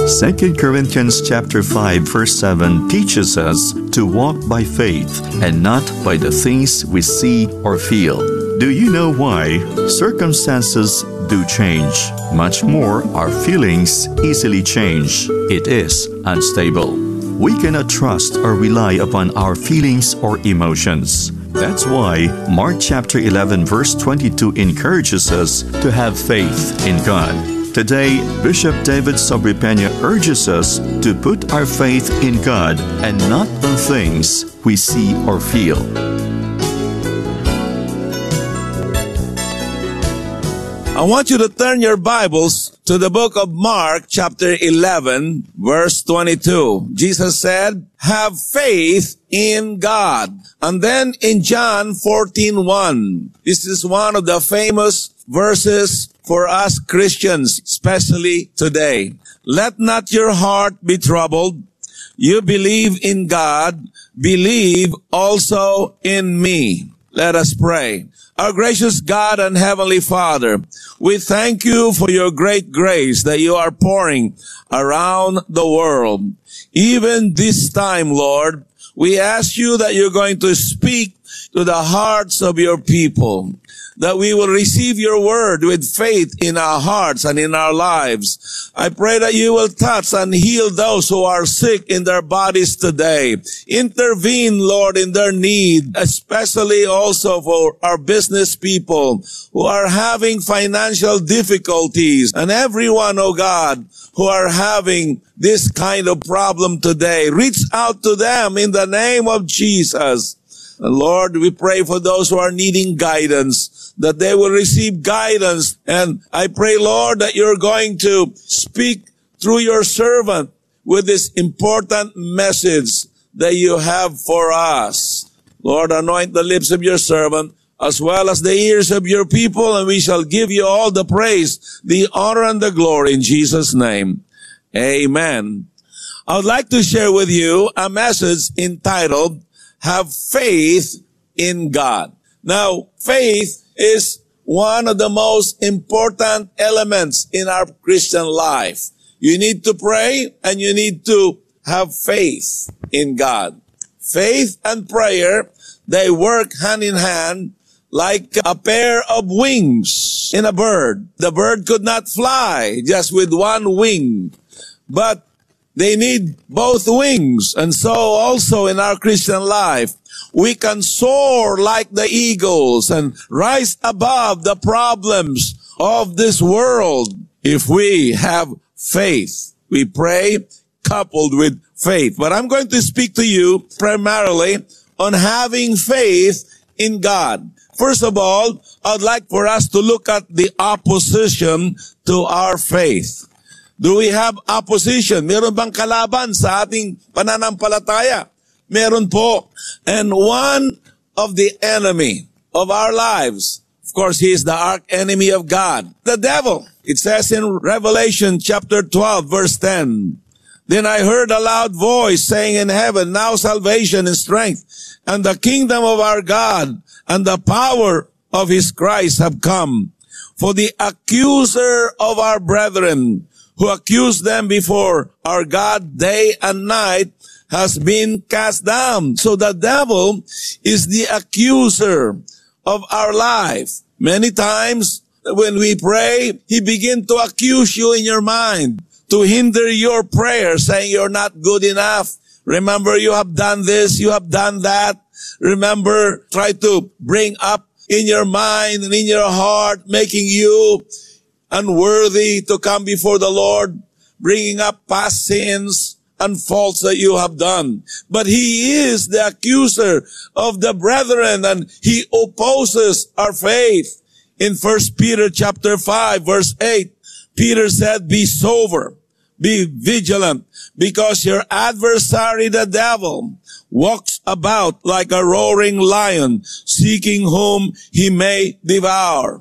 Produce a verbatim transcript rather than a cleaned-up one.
Second Corinthians chapter five verse seven teaches us to walk by faith and not by the things we see or feel. Do you know why? Circumstances do change. Much more, our feelings easily change. It is unstable. We cannot trust or rely upon our feelings or emotions. That's why Mark chapter eleven verse twenty-two encourages us to have faith in God. Today, Bishop David Sobrepena urges us to put our faith in God and not on things we see or feel. I want you to turn your Bibles to the book of Mark, chapter eleven, verse twenty-two. Jesus said, have faith in God. And then in John fourteen one, this is one of the famous verses for us Christians, especially today. Let not your heart be troubled. You believe in God, believe also in me. Let us pray. Our gracious God and Heavenly Father, we thank you for your great grace that you are pouring around the world. Even this time, Lord, we ask you that you're going to speak to the hearts of your people, that we will receive your word with faith in our hearts and in our lives. I pray that you will touch and heal those who are sick in their bodies today. Intervene, Lord, in their need, especially also for our business people who are having financial difficulties, and everyone, oh God, who are having this kind of problem today. Reach out to them in the name of Jesus. And Lord, we pray for those who are needing guidance, that they will receive guidance. And I pray, Lord, that you're going to speak through your servant with this important message that you have for us. Lord, anoint the lips of your servant as well as the ears of your people, and we shall give you all the praise, the honor, and the glory in Jesus' name. Amen. I would like to share with you a message entitled, Have Faith in God. Now, faith is one of the most important elements in our Christian life. You need to pray and you need to have faith in God. Faith and prayer, they work hand in hand like a pair of wings in a bird. The bird could not fly just with one wing, but they need both wings. And so also in our Christian life, we can soar like the eagles and rise above the problems of this world if we have faith. We pray coupled with faith. But I'm going to speak to you primarily on having faith in God. First of all, I'd like for us to look at the opposition to our faith. Do we have opposition? Meron bang kalaban sa ating pananampalataya? Meron po. And one of the enemy of our lives, of course, he is the arch enemy of God, the devil. It says in Revelation chapter twelve, verse ten, Then I heard a loud voice saying in heaven, Now salvation and strength and the kingdom of our God and the power of his Christ have come. For the accuser of our brethren, who accused them before our God day and night, has been cast down. So the devil is the accuser of our life. Many times when we pray, he begins to accuse you in your mind, to hinder your prayer, saying you're not good enough. Remember, you have done this, you have done that. Remember, try to bring up in your mind and in your heart, making you unworthy to come before the Lord, bringing up past sins and faults that you have done. But he is the accuser of the brethren, and he opposes our faith. In First Peter chapter five, verse eight, Peter said, Be sober, be vigilant, because your adversary, the devil, walks about like a roaring lion, seeking whom he may devour.